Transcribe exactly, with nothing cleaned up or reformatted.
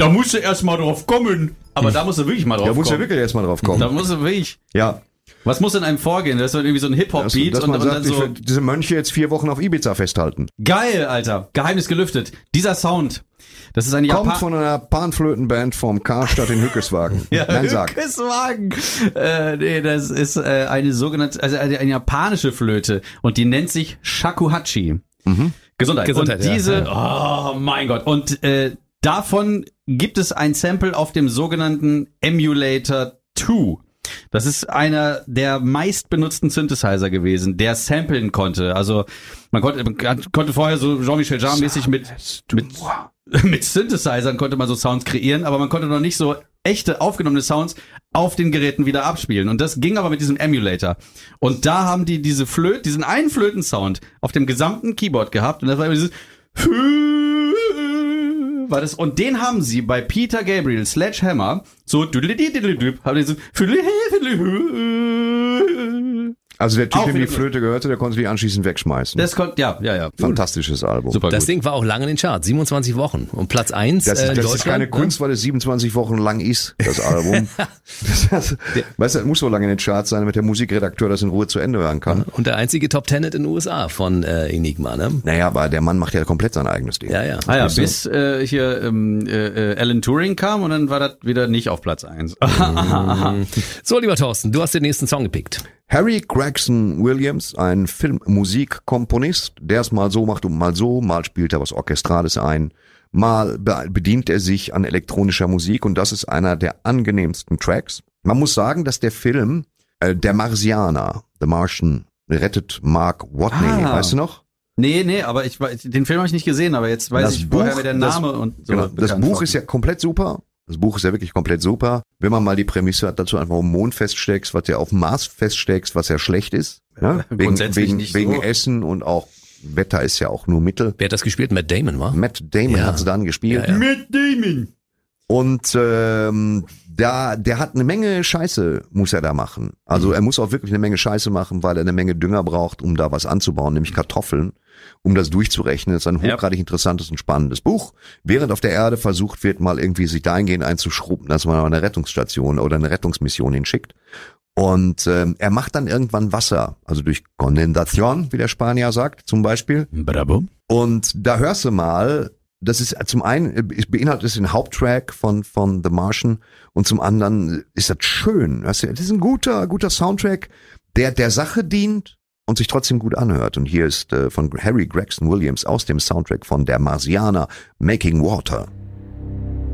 da musst du erst mal drauf kommen. Aber hm. da musst du wirklich mal drauf kommen. Da musst du wirklich erst mal drauf kommen. Da musst du wirklich. Ja. Was muss in einem vorgehen? Das ist irgendwie so ein Hip-Hop-Beat. Dass, dass man und, sagt, und dann so, ich diese Mönche jetzt vier Wochen auf Ibiza festhalten. Geil, Alter. Geheimnis gelüftet. Dieser Sound. Das ist ein Kommt Japan- von einer Panflötenband vom Karstadt in Hückeswagen. ja, Nein, sag. Hückeswagen. Äh, nee, das ist äh, eine sogenannte, also eine, eine japanische Flöte. Und die nennt sich Shakuhachi. Mhm. Gesundheit. Gesundheit. Und diese, ja. oh mein Gott. Und äh, davon gibt es ein Sample auf dem sogenannten Emulator zwei. Das ist einer der meistbenutzten Synthesizer gewesen, der samplen konnte. Also man konnte, man konnte vorher so Jean-Michel Jarre-mäßig mit, mit, mit Synthesizern konnte man so Sounds kreieren, aber man konnte noch nicht so echte aufgenommene Sounds auf den Geräten wieder abspielen. Und das ging aber mit diesem Emulator. Und da haben die diese Flöte, diesen einen Flötensound auf dem gesamten Keyboard gehabt. Und das war immer dieses war das, und den haben sie bei Peter Gabriel Sledgehammer so haben die so also der Typ, Auch dem die wieder- Flöte gehörte, der konnte die anschließend wegschmeißen. das kommt, ja, ja, ja. Fantastisches Album. Super Das gut. Ding war auch lange in den Charts, siebenundzwanzig Wochen. Und Platz eins Das, äh, ist, in das Deutschland. ist keine ne? Kunst, weil es siebenundzwanzig Wochen lang ist, das Album. das, das, weißt du, das muss so lange in den Charts sein, damit der Musikredakteur das in Ruhe zu Ende hören kann. Und der einzige Top Ten in den U S A von äh, Enigma, ne? Naja, aber der Mann macht ja komplett sein eigenes Ding. Ja, ja. Ah ja, Weißt du? bis äh, hier ähm, äh, Alan Turing kam und dann war das wieder nicht auf Platz eins. So, lieber Thorsten, du hast den nächsten Song gepickt. Harry Gregson Williams, ein Filmmusikkomponist, der es mal so macht und mal so, mal spielt er was Orchestrales ein, mal be- bedient er sich an elektronischer Musik und das ist einer der angenehmsten Tracks. Man muss sagen, dass der Film, äh, der Marsianer, The Martian, rettet Mark Watney, Ah. weißt du noch? Nee, nee, aber ich weiß, den Film habe ich nicht gesehen, aber jetzt weiß Das ich, Buch- woher mir der Name das- und so Genau, das bekannt Buch war. ist ja komplett super. Das Buch ist ja wirklich komplett super. Wenn man mal die Prämisse hat, dazu einfach auf dem Mond feststeckst, was ja auf dem Mars feststeckst, was ja schlecht ist. Ne? Wegen, Grundsätzlich wegen, nicht wegen so. Essen und auch Wetter ist ja auch nur Mittel. Wer hat das gespielt? Matt Damon, war? Matt Damon Ja. hat es dann gespielt. Ja, ja. Mit Demon. Und ähm, da, der hat eine Menge Scheiße, muss er da machen. Also er muss auch wirklich eine Menge Scheiße machen, weil er eine Menge Dünger braucht, um da was anzubauen, nämlich Kartoffeln, um das durchzurechnen. Das ist ein Ja. hochgradig interessantes und spannendes Buch. Während auf der Erde versucht wird, mal irgendwie sich dahingehend einzuschrubben, dass man eine Rettungsstation oder eine Rettungsmission hinschickt. Und ähm, er macht dann irgendwann Wasser, also durch Kondensation, wie der Spanier sagt, zum Beispiel. Bravo. Und da hörst du mal, das ist zum einen, es beinhaltet es den Haupttrack von, von The Martian und zum anderen ist das schön. Das ist ein guter, guter Soundtrack, der der Sache dient und sich trotzdem gut anhört. Und hier ist äh, von Harry Gregson Williams aus dem Soundtrack von Der Marsianer, Making Water.